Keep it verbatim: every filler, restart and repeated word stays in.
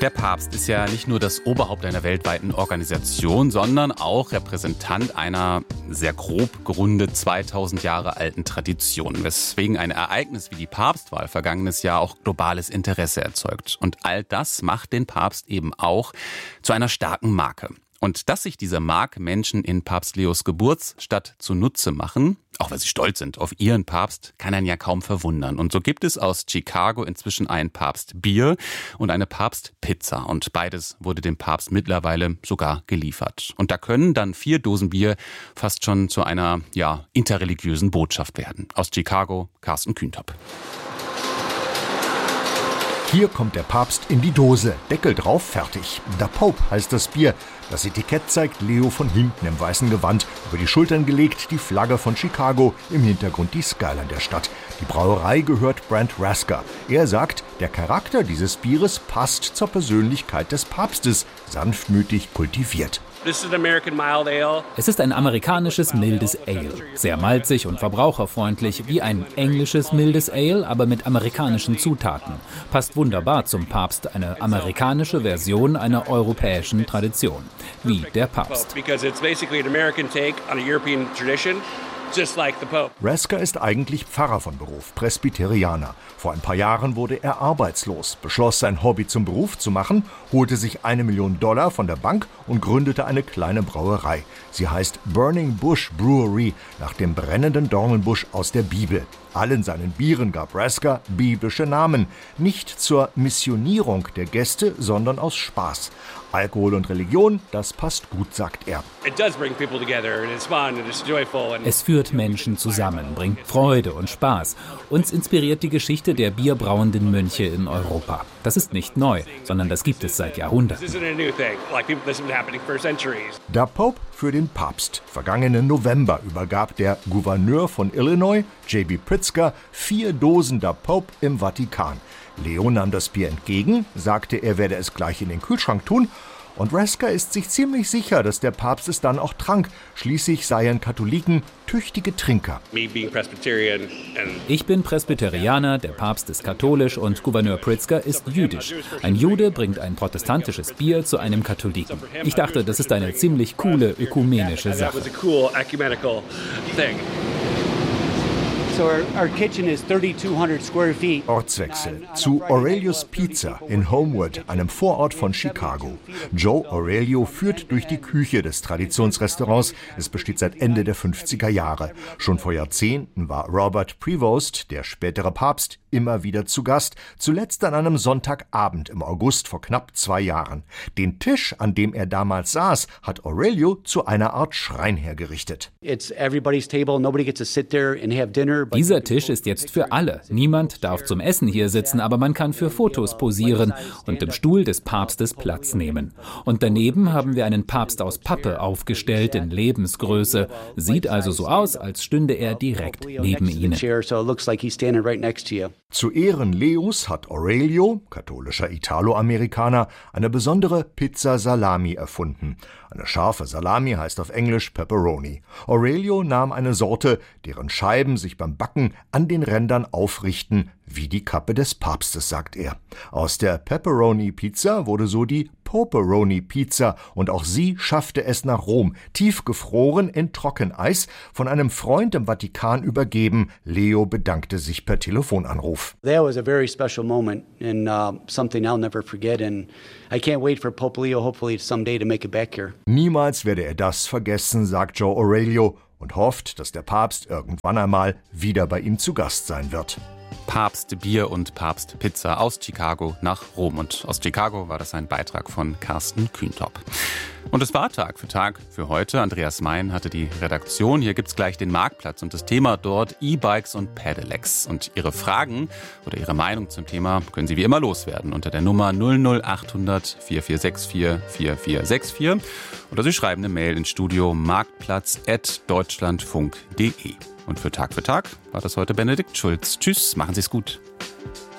Der Papst ist ja nicht nur das Oberhaupt einer weltweiten Organisation, sondern auch Repräsentant einer sehr grob gerundet zweitausend Jahre alten Tradition, weswegen ein Ereignis wie die Papstwahl vergangenes Jahr auch globales Interesse erzeugt. Und all das macht den Papst eben auch zu einer starken Marke. Und dass sich diese Marke Menschen in Papst Leos Geburtsstadt zunutze machen, auch weil sie stolz sind auf ihren Papst, kann einen ja kaum verwundern. Und so gibt es aus Chicago inzwischen ein Papstbier und eine Papstpizza. Und beides wurde dem Papst mittlerweile sogar geliefert. Und da können dann vier Dosen Bier fast schon zu einer, ja, interreligiösen Botschaft werden. Aus Chicago, Carsten Kühntop. Hier kommt der Papst in die Dose, Deckel drauf, fertig. Der Pope heißt das Bier. Das Etikett zeigt Leo von hinten im weißen Gewand, über die Schultern gelegt die Flagge von Chicago, im Hintergrund die Skyline der Stadt. Die Brauerei gehört Brent Rasker. Er sagt, der Charakter dieses Bieres passt zur Persönlichkeit des Papstes, sanftmütig kultiviert. Es ist ein amerikanisches mildes Ale, sehr malzig und verbraucherfreundlich, wie ein englisches mildes Ale, aber mit amerikanischen Zutaten. Passt wunderbar zum Papst, eine amerikanische Version einer europäischen Tradition, wie der Papst. Rasker ist eigentlich Pfarrer von Beruf, Presbyterianer. Vor ein paar Jahren wurde er arbeitslos, beschloss sein Hobby zum Beruf zu machen, holte sich eine Million Dollar von der Bank und gründete eine kleine Brauerei. Sie heißt Burning Bush Brewery, nach dem brennenden Dornenbusch aus der Bibel. Allen seinen Bieren gab Rasker biblische Namen. Nicht zur Missionierung der Gäste, sondern aus Spaß. Alkohol und Religion, das passt gut, sagt er. Es führt Menschen zusammen, bringt Freude und Spaß. Uns inspiriert die Geschichte der bierbrauenden Mönche in Europa. Das ist nicht neu, sondern das gibt es seit Jahrhunderten. Der Pope für den Papst. Vergangenen November übergab der Gouverneur von Illinois, J B Pritzker, vier Dosen der Pope im Vatikan. Leo nahm das Bier entgegen, sagte, er werde es gleich in den Kühlschrank tun. Und Rasker ist sich ziemlich sicher, dass der Papst es dann auch trank. Schließlich seien Katholiken tüchtige Trinker. Ich bin Presbyterianer, der Papst ist katholisch und Gouverneur Pritzker ist jüdisch. Ein Jude bringt ein protestantisches Bier zu einem Katholiken. Ich dachte, das ist eine ziemlich coole ökumenische Sache. Ortswechsel zu Aurelius Pizza in Homewood, einem Vorort von Chicago. Joe Aurelio führt durch die Küche des Traditionsrestaurants. Es besteht seit Ende der fünfziger Jahre. Schon vor Jahrzehnten war Robert Prevost, der spätere Papst, immer wieder zu Gast, zuletzt an einem Sonntagabend im August vor knapp zwei Jahren. Den Tisch, an dem er damals saß, hat Aurelio zu einer Art Schrein hergerichtet. Dieser Tisch ist jetzt für alle. Niemand darf zum Essen hier sitzen, aber man kann für Fotos posieren und im Stuhl des Papstes Platz nehmen. Und daneben haben wir einen Papst aus Pappe aufgestellt in Lebensgröße. Sieht also so aus, als stünde er direkt neben Ihnen. Zu Ehren Leos hat Aurelio, katholischer Italoamerikaner, eine besondere Pizza Salami erfunden. Eine scharfe Salami heißt auf Englisch Pepperoni. Aurelio nahm eine Sorte, deren Scheiben sich beim Backen an den Rändern aufrichten, wie die Kappe des Papstes, sagt er. Aus der Pepperoni-Pizza wurde so die Poperoni-Pizza und auch sie schaffte es nach Rom, tiefgefroren in Trockeneis, von einem Freund im Vatikan übergeben. Leo bedankte sich per Telefonanruf. That was a very special moment and uh, something I'll never forget and I can't wait for Pope Leo hopefully someday to make it back here. Niemals werde er das vergessen, sagt Joe Aurelio und hofft, dass der Papst irgendwann einmal wieder bei ihm zu Gast sein wird. Papstbier und Papstpizza aus Chicago nach Rom. Und aus Chicago war das ein Beitrag von Carsten Kühntop. Und es war Tag für Tag für heute. Andreas Mein hatte die Redaktion. Hier gibt's gleich den Marktplatz und das Thema dort E-Bikes und Pedelecs. Und Ihre Fragen oder Ihre Meinung zum Thema können Sie wie immer loswerden unter der Nummer null null acht hundert vier vier sechs vier vier vier sechs vier oder Sie schreiben eine Mail ins Studio marktplatz at deutschlandfunk punkt de. Und für Tag für Tag war das heute Benedikt Schulz. Tschüss, machen Sie es gut.